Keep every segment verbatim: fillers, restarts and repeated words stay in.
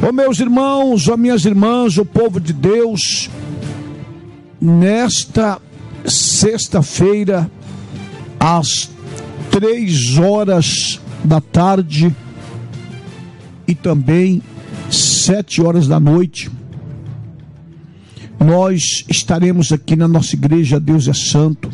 Ô meus irmãos, ó minhas irmãs, o povo de Deus, nesta sexta-feira, às três horas da tarde e também sete horas da noite, nós estaremos aqui na nossa igreja Deus é Santo,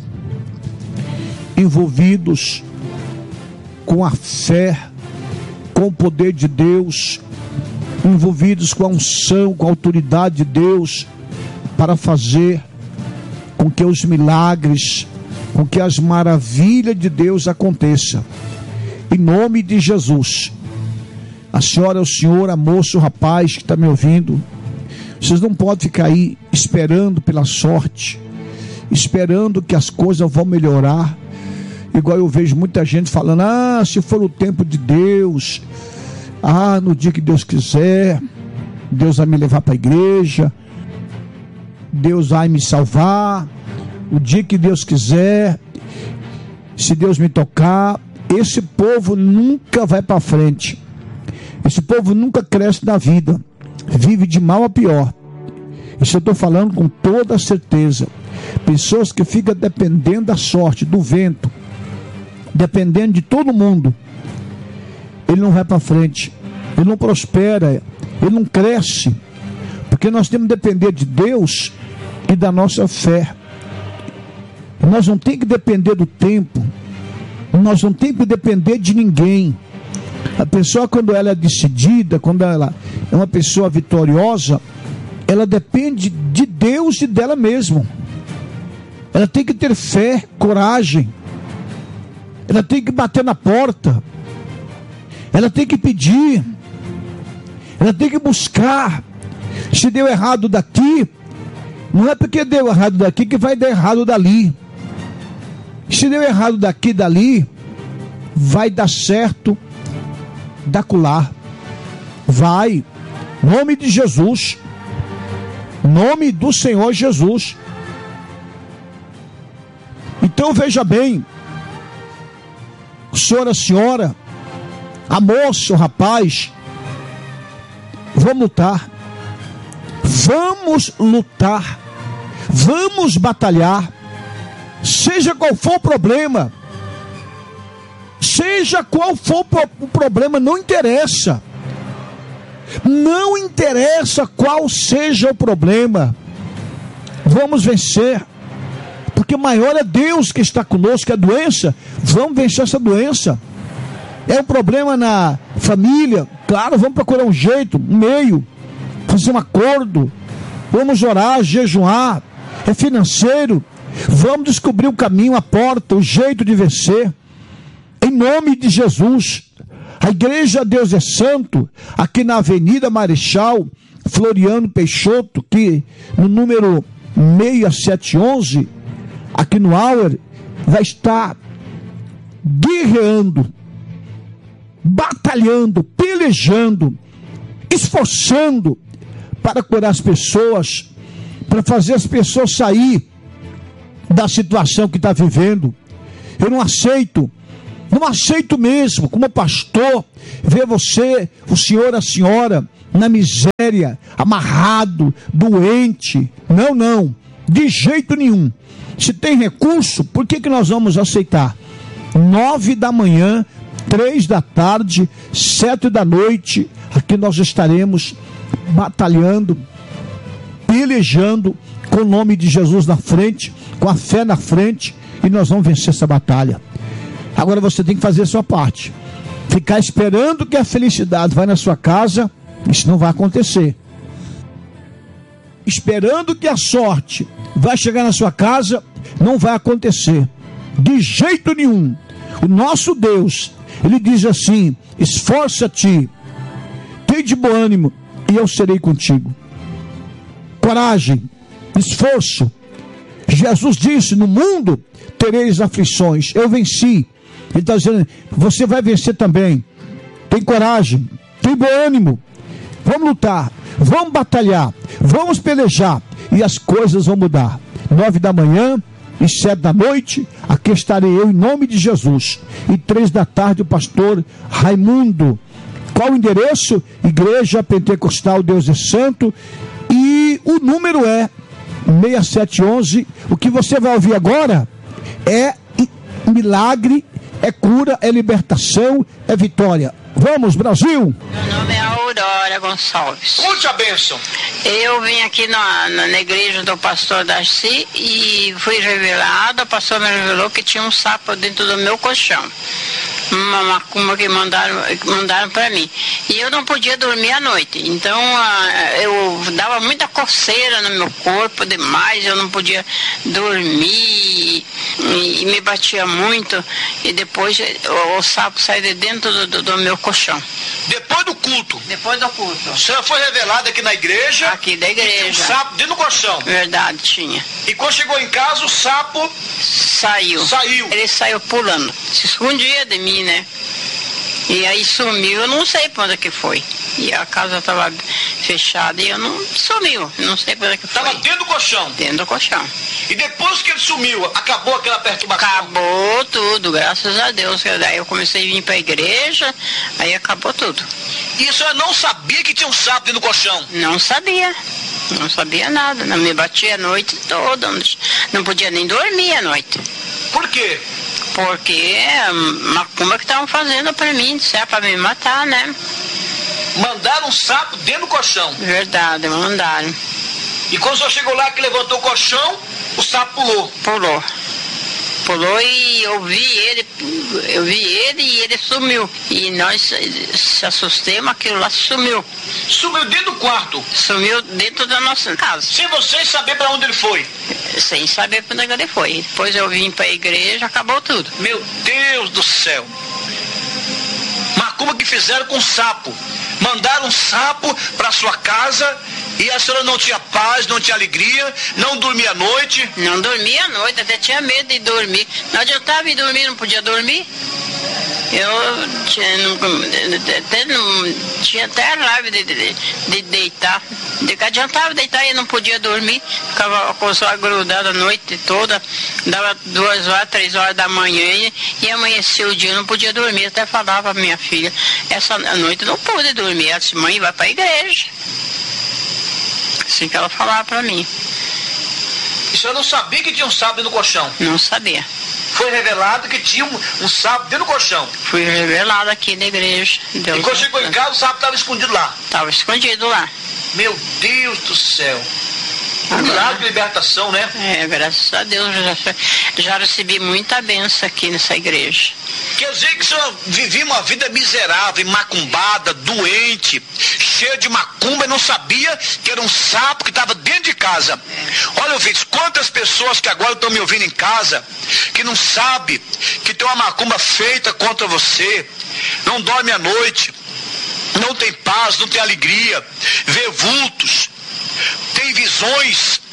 envolvidos com a fé, com o poder de Deus, envolvidos com a unção, com a autoridade de Deus, para fazer com que os milagres, com que as maravilhas de Deus aconteçam, em nome de Jesus. A senhora, o senhor, a moça, o rapaz que está me ouvindo, vocês não podem ficar aí esperando pela sorte, esperando que as coisas vão melhorar, igual eu vejo muita gente falando, ah, se for o tempo de Deus, ah, no dia que Deus quiser, Deus vai me levar para a igreja, Deus vai me salvar, o dia que Deus quiser, se Deus me tocar. Esse povo nunca vai para frente, esse povo nunca cresce na vida, vive de mal a pior. Isso eu estou falando com toda certeza. Pessoas que ficam dependendo da sorte, do vento, dependendo de todo mundo, ele não vai para frente, ele não prospera, ele não cresce, porque nós temos que depender de Deus e da nossa fé. Nós não temos que depender do tempo, nós não temos que depender de ninguém. A pessoa, quando ela é decidida, quando ela é uma pessoa vitoriosa, ela depende de Deus e dela mesma. Ela tem que ter fé, coragem, ela tem que bater na porta, ela tem que pedir, ela tem que buscar. Se deu errado daqui, não é porque deu errado daqui que vai dar errado dali. Se deu errado daqui e dali, vai dar certo dacular. Vai, nome de Jesus, nome do Senhor Jesus. Então veja bem, o senhor, a senhora, a moça, o rapaz, vamos lutar, vamos lutar, vamos batalhar, seja qual for o problema, seja qual for o problema, não interessa, não interessa qual seja o problema, vamos vencer, porque maior é Deus que está conosco. A doença, vamos vencer essa doença. É um problema na família, claro, vamos procurar um jeito, um meio, fazer um acordo, vamos orar, jejuar. É financeiro, vamos descobrir o caminho, a porta, o jeito de vencer, em nome de Jesus. A igreja Deus é Santo, aqui na Avenida Marechal Floriano Peixoto, que no número seis sete um um, aqui no Auer, vai estar guerreando, batalhando, pelejando, esforçando para curar as pessoas, para fazer as pessoas sair da situação que está vivendo. Eu não aceito, não aceito mesmo, como pastor, ver você, o senhor, a senhora, na miséria, amarrado, doente. Não, não, de jeito nenhum. Se tem recurso, por que que nós vamos aceitar? Nove da manhã, três da tarde, sete da noite, aqui nós estaremos batalhando, pelejando, com o nome de Jesus na frente, com a fé na frente, e nós vamos vencer essa batalha. Agora você tem que fazer a sua parte. Ficar esperando que a felicidade vai na sua casa, isso não vai acontecer. Esperando que a sorte vai chegar na sua casa, não vai acontecer, de jeito nenhum. O nosso Deus, Ele diz assim: esforça-te, tem de bom ânimo, e eu serei contigo. Coragem, esforço. Jesus disse: no mundo tereis aflições, eu venci. Ele está dizendo, você vai vencer também. Tem coragem, tem bom ânimo. Vamos lutar, vamos batalhar, vamos pelejar, e as coisas vão mudar. Nove da manhã e sete da noite, aqui estarei eu em nome de Jesus. E três da tarde o pastor Raimundo, Qual o endereço? Igreja Pentecostal Deus é Santo. E o número é seis sete um um. O que você vai ouvir agora é milagre, é cura, é libertação, é vitória. Vamos, Brasil! Meu nome é Aurora Gonçalves. Conte a bênção. Eu vim aqui na, na, na igreja do pastor Darcy e fui revelada. O pastor me revelou que tinha um sapo dentro do meu colchão. Uma macumba que mandaram, mandaram para mim. E eu não podia dormir à noite. Então eu dava muita coceira no meu corpo demais. Eu não podia dormir e, e me batia muito. E depois o, o sapo saiu de dentro do, do, do meu colchão. Depois do culto? Depois do culto. A senhora foi revelada aqui na igreja? Aqui da igreja. E tinha um sapo dentro do colchão? Verdade, tinha. E quando chegou em casa, o sapo saiu. Saiu. Ele saiu pulando. Se escondia de mim, né? E aí sumiu, eu não sei para onde que foi. E a casa estava fechada e eu não sumiu, não sei para onde que foi. Estava dentro do colchão? Dentro do colchão. E depois que ele sumiu, acabou aquela perturbação? Acabou tudo, graças a Deus. Daí eu comecei a vir para a igreja, aí acabou tudo. E a senhora não sabia que tinha um sapo dentro do colchão? Não sabia. Não sabia nada. Não me batia a noite toda. Não podia nem dormir à noite. Por quê? Porque é macumba que estavam fazendo pra mim, se é pra me matar, né? Mandaram um sapo dentro do colchão? Verdade, mandaram. E quando o senhor chegou lá que levantou o colchão, o sapo pulou? Pulou. Pulou e eu vi ele, eu vi ele e ele sumiu. E nós se assustamos, aquilo lá sumiu. Sumiu dentro do quarto? Sumiu dentro da nossa casa. Sem vocês saber para onde ele foi? Sem saber para onde ele foi. Depois eu vim para a igreja, acabou tudo. Meu Deus do céu! Macumba que fizeram com sapo. Mandaram um sapo para sua casa e a senhora não tinha paz, não tinha alegria, não dormia à noite? Não dormia à noite, até tinha medo de dormir. Não adiantava ir dormir, não podia dormir. Eu tinha, não, até, não, tinha até raiva de, de, de deitar. De que adiantava deitar e eu não podia dormir. Ficava com o sol grudado a noite toda. Dava duas horas, três horas da manhã e, e amanhecia o dia, eu não podia dormir. Até falava pra minha filha, essa noite eu não pude dormir. Ela disse, mãe, vai pra igreja. Assim que ela falava pra mim. E a senhora não sabia que tinha um sapo dentro do colchão? Não sabia. Foi revelado que tinha um, um sapo dentro do colchão? Fui revelado aqui na igreja. Deus e quando chegou em casa, o sapo estava escondido lá? Estava escondido lá. Meu Deus do céu. Um milagre de libertação, né? É, graças a Deus. Já, já recebi muita bênção aqui nessa igreja. Quer dizer que o senhor vivia uma vida miserável, macumbada, doente, cheia de macumba e não sabia que era um sapo que estava dentro de casa. É. Olha, ouvintes, quantas pessoas que agora estão me ouvindo em casa, que não sabe que tem uma macumba feita contra você, não dorme à noite, não tem paz, não tem alegria, vê vultos, tem visões,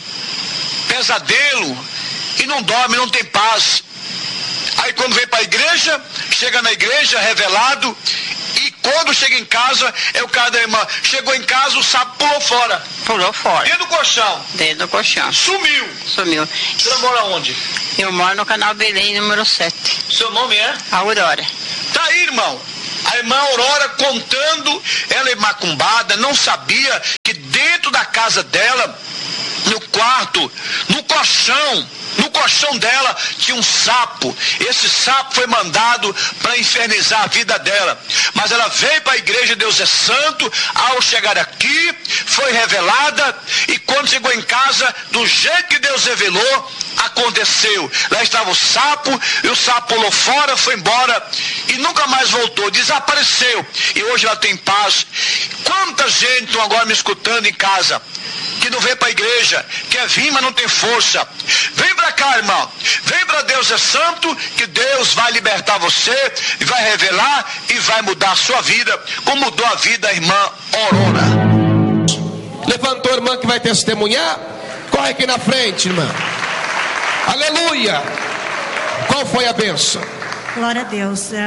pesadelo, e não dorme, não tem paz. Aí quando vem para a igreja, chega na igreja revelado, e quando chega em casa, é o cara da irmã, chegou em casa, o sapo pulou fora. Pulou fora. Dentro do colchão. Dentro do colchão. Sumiu. Sumiu. Você mora onde? Eu moro no canal Belém, número sete. Seu nome é? Aurora. Tá aí, irmão. A irmã Aurora contando, ela é macumbada, não sabia que dentro da casa dela, no quarto, no colchão, no colchão dela tinha um sapo. Esse sapo foi mandado para infernizar a vida dela. Mas ela veio para a igreja Deus é Santo. Ao chegar aqui, foi revelada. E quando chegou em casa, do jeito que Deus revelou, aconteceu. Lá estava o sapo, e o sapo pulou fora, foi embora e nunca mais voltou, desapareceu. E hoje ela tem paz. Quanta gente estão agora me escutando em casa, que não vem para a igreja, quer vir, mas não tem força. Vem para cá, irmão. Vem para Deus é Santo, que Deus vai libertar você, e vai revelar e vai mudar a sua vida, como mudou a vida da irmã Aurora. Levantou a irmã que vai testemunhar? Corre aqui na frente, irmã. Aleluia! Qual foi a bênção? Glória a Deus.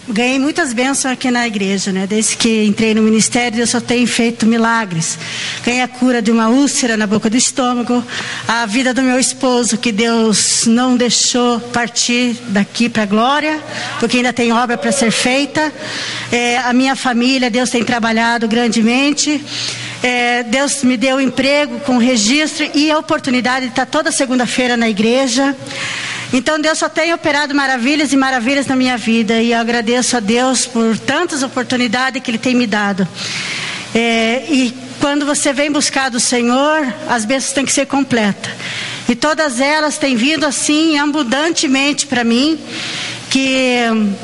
ganhei muitas bênçãos aqui na igreja, né? Desde que entrei no ministério, Deus só tem feito milagres. Ganhei a cura de uma úlcera na boca do estômago, a vida do meu esposo, que Deus não deixou partir daqui para a glória, porque ainda tem obra para ser feita. É, a minha família, Deus tem trabalhado grandemente. É, Deus me deu emprego com registro e a oportunidade de estar toda segunda-feira na igreja. Então Deus só tem operado maravilhas e maravilhas na minha vida, e eu agradeço a Deus por tantas oportunidades que Ele tem me dado. É, e quando você vem buscar do Senhor, as bênçãos têm que ser completas, e todas elas têm vindo assim abundantemente para mim, que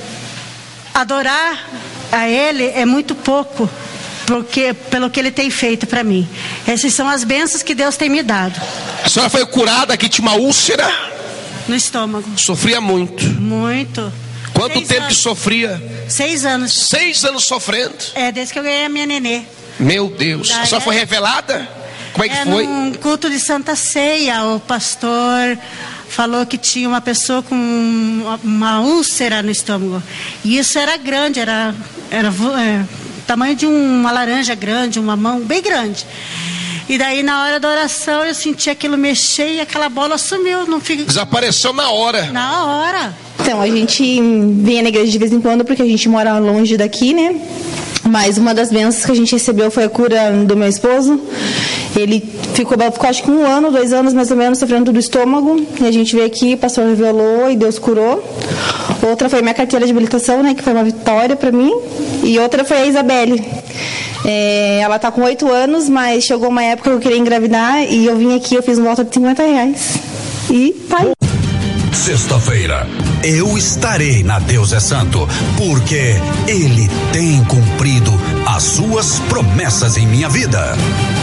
adorar a Ele é muito pouco, porque, pelo que Ele tem feito para mim. Essas são as bênçãos que Deus tem me dado. A senhora foi curada, que tinha uma úlcera no estômago. Sofria muito. Muito. Quanto Seis tempo anos. que sofria? Seis anos. Seis anos sofrendo? É, desde que eu ganhei a minha nenê. Meu Deus. Já A senhora é... foi revelada? Como é que é, foi? Num culto de Santa Ceia, o pastor falou que tinha uma pessoa com uma úlcera no estômago. E isso era grande, era, era é, tamanho de uma laranja grande, uma mão bem grande. E daí na hora da oração eu senti aquilo mexer e aquela bola sumiu. Não fica... Desapareceu na hora. Na hora. Então, a gente vem na igreja de vez em quando porque a gente mora longe daqui, né? Mas uma das bênçãos que a gente recebeu foi a cura do meu esposo. Ele ficou, ficou acho que um ano, dois anos mais ou menos, sofrendo do estômago. E a gente veio aqui, o pastor revelou e Deus curou. Outra foi minha carteira de habilitação, né? Que foi uma vitória para mim. E outra foi a Isabelle. É, ela tá com oito anos, mas chegou uma época que eu queria engravidar e eu vim aqui, eu fiz um voto de cinquenta reais. E tá aí. Sexta-feira, eu estarei na Deus é Santo, porque Ele tem cumprido as suas promessas em minha vida.